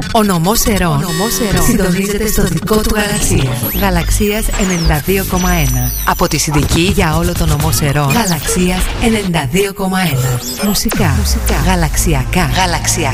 Ο νομός Ερών συντονίζεται στο δικό του γαλαξία. Γαλαξίας 92,1. Από τη Συνδική για όλο το νομό Ερών. Γαλαξίας 92,1. Μουσικά. Γαλαξιακά.